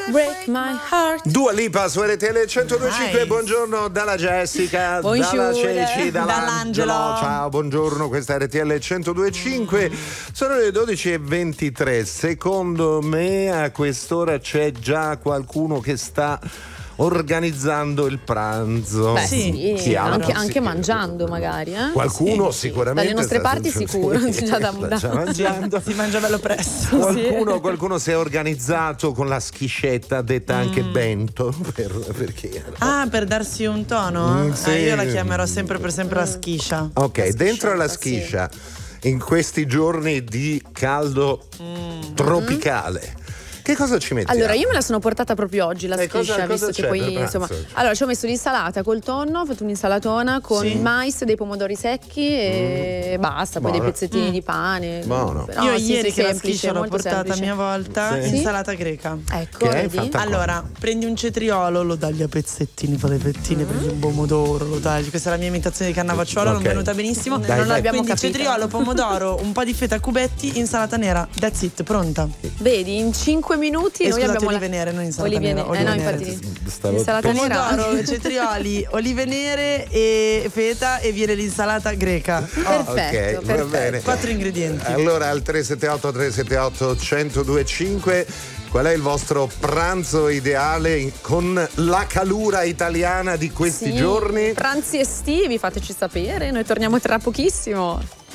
Break my heart. Dua Lipa su RTL 102.5. Nice. Buongiorno dalla Jessica, Buongiorno. dalla Ceci, Dall'Angelo. Ciao, buongiorno, questa è RTL 102.5. Sono le 12.23. Secondo me a quest'ora c'è già qualcuno che sta organizzando il pranzo. Beh, Sì, sì, Chiaro, anche sì. mangiando magari. Qualcuno Sì. sicuramente Dalle nostre sta parti sicuro, già da- sta mangiando. Si mangia bello presto. Qualcuno si è organizzato con la schiscetta, detta anche bento, perché Per darsi un tono? Sì. Io la chiamerò sempre per sempre la schiscia. ok, dentro la schiscetta, schiscia, in questi giorni di caldo tropicale, che cosa ci mettiamo? Allora, io me la sono portata proprio oggi la cosa schiscia, visto c'è che poi per insomma. pranzo? Allora, ci ho messo l'insalata col tonno, ho fatto un'insalatona con Sì. il mais, dei pomodori secchi e basta, poi Buono. dei pezzettini di pane. Buono. Però, Io sì, ieri sì, che la semplice, schiscia l'ho molto portata a semplice. mia volta, Sì. insalata greca. Ecco, Che è vedi? fatta- Allora, prendi un cetriolo, lo tagli a pezzettini, fai le fettine, prendi un pomodoro, lo tagli. Questa è la mia imitazione di Cannavacciuolo, non Ok. è venuta benissimo. Dai, non dai. abbiamo Quindi capito. cetriolo, pomodoro, un po' di feta a cubetti, insalata nera. That's it, pronta. Vedi, in 5 minuti E noi scusate, abbiamo olive nere, non insalata olive nera, no, olive nere. infatti Stavo l'insalata nera. Pomodoro, cetrioli, olive nere e feta e viene l'insalata greca. Perfetto, ok, va perfetto. bene. 4 ingredienti. Allora al 378 1025 qual è il vostro pranzo ideale con la calura italiana di questi Sì, giorni? pranzi estivi, fateci sapere, noi torniamo tra pochissimo.